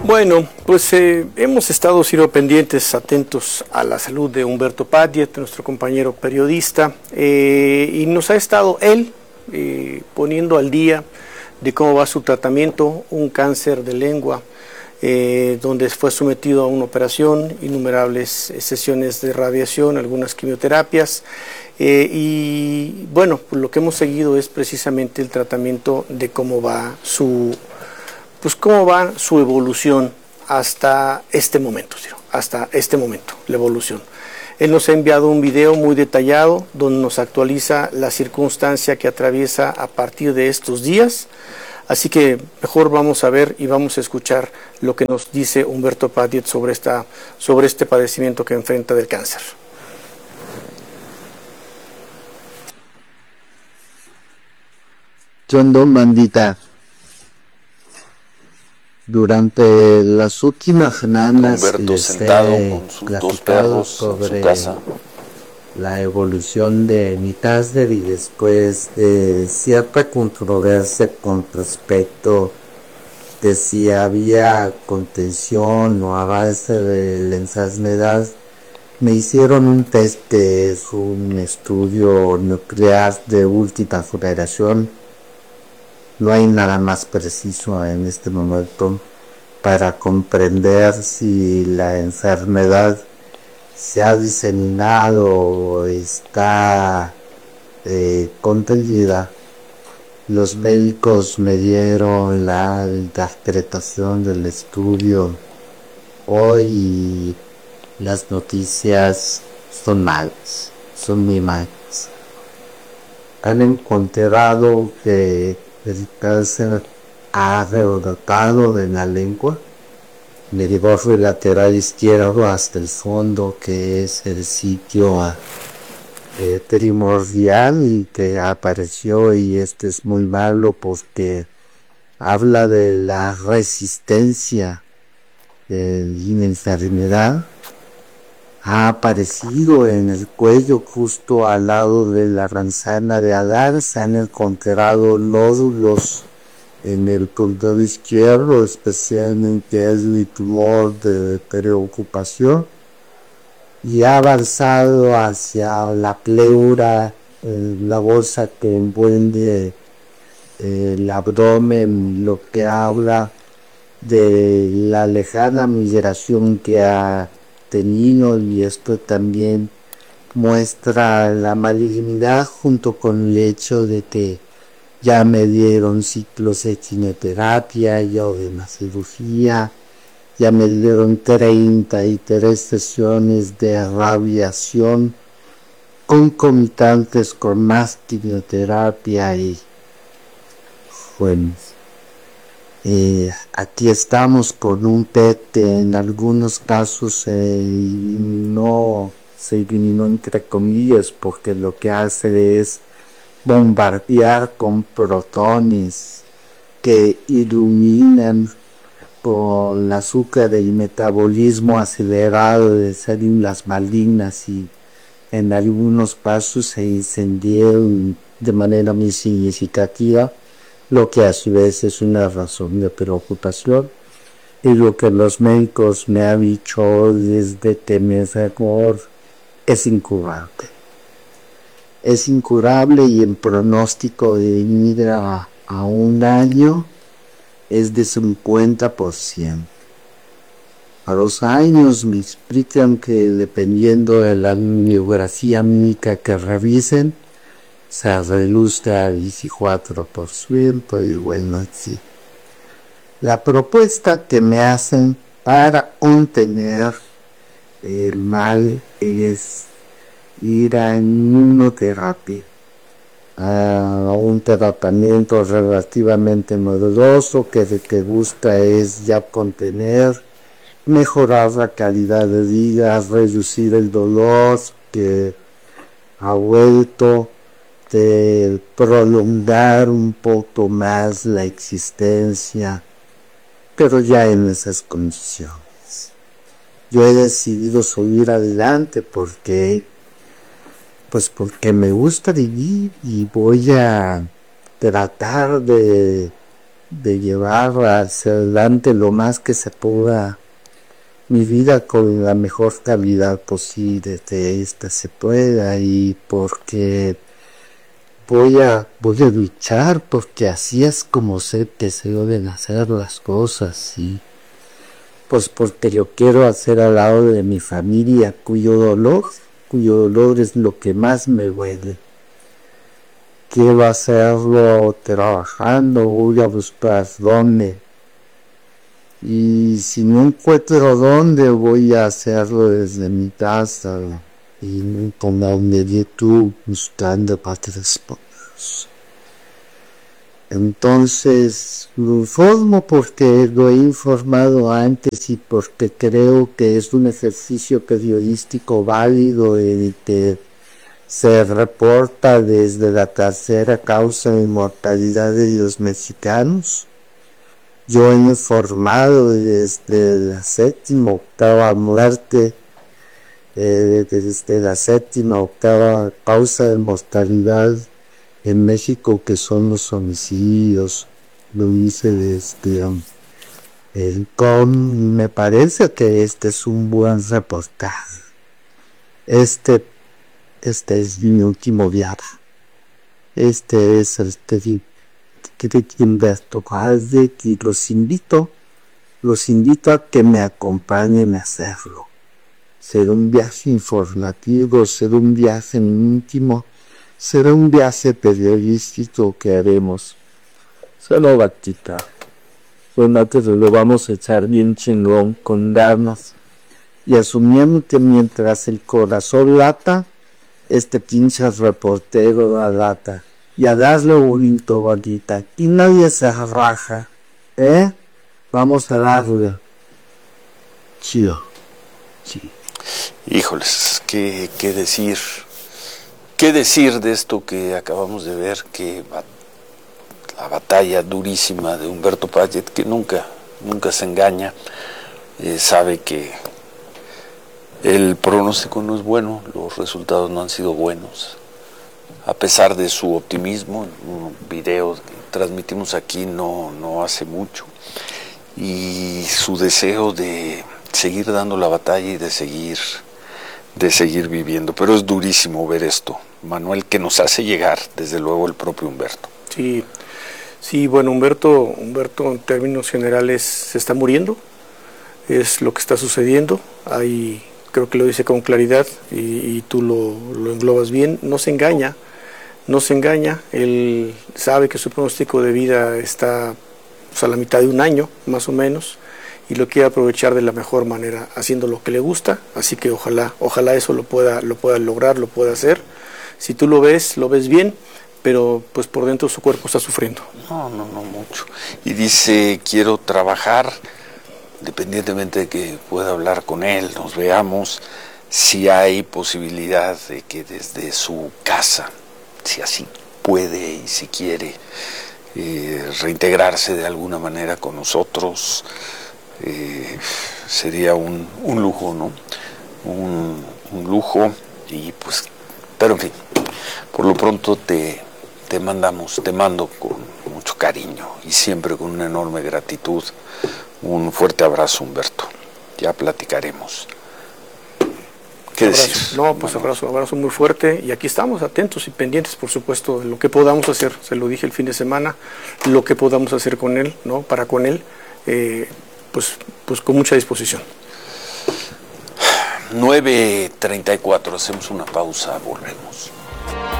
Bueno, pues hemos estado sido pendientes, atentos a la salud de Humberto Patiet, nuestro compañero periodista, y nos ha estado él poniendo al día de cómo va su tratamiento, un cáncer de lengua, donde fue sometido a una operación, innumerables sesiones de radiación, algunas quimioterapias, y bueno, pues lo que hemos seguido es precisamente el tratamiento de cómo va su evolución hasta este momento, la evolución. Él nos ha enviado un video muy detallado donde nos actualiza la circunstancia que atraviesa a partir de estos días. Así que mejor vamos a ver y vamos a escuchar lo que nos dice Humberto Patiet sobre este padecimiento que enfrenta del cáncer. Chondo Mandita. Durante las últimas semanas Humberto sentado con sus dos perros en su casa. La evolución de mi cáncer y después de cierta controversia con respecto de si había contención o avance de la enfermedad, me hicieron un test que es un estudio nuclear de última generación. No hay nada más preciso en este momento para comprender si la enfermedad se ha diseminado o está contenida. Los médicos me dieron la interpretación del estudio hoy y las noticias son malas, son muy malas. Han encontrado que el cáncer ha rebotado de la lengua, del borde lateral izquierdo hasta el fondo, que es el sitio primordial y que apareció, y este es muy malo porque habla de la resistencia de la enfermedad. Ha aparecido en el cuello justo al lado de la manzana de Adán. Se han encontrado nódulos en el cordón izquierdo, especialmente es mi tumor de preocupación, y ha avanzado hacia la pleura, la bolsa que envuelve el abdomen, lo que habla de la lejana migración que ha tenido, y esto también muestra la malignidad junto con el hecho de que ya me dieron ciclos de quimioterapia y de la cirugía, ya me dieron 33 sesiones de radiación concomitantes con más quimioterapia y bueno, aquí estamos con un PET en algunos casos no se eliminó entre comillas porque lo que hace es bombardear con protones que iluminan por el azúcar del metabolismo acelerado de células malignas, y en algunos casos se incendiaron de manera muy significativa, lo que a su vez es una razón de preocupación. Y lo que los médicos me han dicho desde que me mejor es incurable. Es incurable y el pronóstico de venir a un año es de 50%. A los años me explican que dependiendo de la biografía médica que revisen, se reduce al 14%, y bueno, sí. La propuesta que me hacen para contener el mal es ir a inmunoterapia, a un tratamiento relativamente novedoso que lo que busca es ya contener, mejorar la calidad de vida, reducir el dolor que ha vuelto, de prolongar un poco más la existencia, pero ya en esas condiciones. Yo he decidido seguir adelante porque me gusta vivir, y voy a tratar de de llevar hacia adelante lo más que se pueda mi vida con la mejor calidad posible de esta se pueda, y porque voy a luchar, porque así es como sé que se deben hacer las cosas, y pues porque yo quiero hacer al lado de mi familia cuyo dolor es lo que más me duele. Quiero hacerlo trabajando, voy a buscar dónde. Y si no encuentro dónde, voy a hacerlo desde mi casa y con la humildad buscando otras cosas. Entonces lo informo porque lo he informado antes y porque creo que es un ejercicio periodístico válido el que se reporta desde la tercera causa de mortalidad de los mexicanos. Yo he informado desde la séptima, octava muerte, desde la séptima, octava causa de mortalidad en México, que son los homicidios. Lo hice desde el COM. Me parece que este es un buen reportaje. Este es mi último viaje. Este es el que Humberto Halde, y los invito a que me acompañen a hacerlo. Será un viaje informativo, será un viaje íntimo, será un viaje periodístico que haremos. Solo gatita. Lo vamos a echar bien chingón con ganas. Y asumiendo que mientras el corazón lata, este pinche reportero la lata. Y a darle bonito, bonita. Y nadie se raja. Vamos a darle. Chido. Sí. Híjoles, ¿qué decir? ¿Qué decir de esto que acabamos de ver? Que la batalla durísima de Humberto Payet, que nunca se engaña, sabe que el pronóstico no es bueno, los resultados no han sido buenos. A pesar de su optimismo, un video que transmitimos aquí no hace mucho, y su deseo de seguir dando la batalla y de seguir viviendo. Pero es durísimo ver esto, Manuel, que nos hace llegar, desde luego, el propio Humberto. Sí, bueno, Humberto en términos generales se está muriendo, es lo que está sucediendo. Ahí creo que lo dice con claridad y tú lo englobas bien. No se engaña, él sabe que su pronóstico de vida está a la mitad de un año, más o menos, y lo quiere aprovechar de la mejor manera, haciendo lo que le gusta, así que ojalá eso lo pueda lograr, lo pueda hacer. Si tú lo ves bien, pero pues por dentro su cuerpo está sufriendo. No mucho. Y dice, quiero trabajar, independientemente de que pueda hablar con él, nos veamos, si hay posibilidad de que desde su casa, si así puede y si quiere, reintegrarse de alguna manera con nosotros, sería un lujo, ¿no? Un lujo, y pues, pero en fin, por lo pronto te mando con mucho cariño y siempre con una enorme gratitud un fuerte abrazo, Humberto. Ya platicaremos. ¿Qué decir? No, pues abrazo muy fuerte, y aquí estamos atentos y pendientes, por supuesto, de lo que podamos hacer. Se lo dije el fin de semana, lo que podamos hacer con él, ¿no? Para con él, pues con mucha disposición. 9:34, hacemos una pausa, volvemos.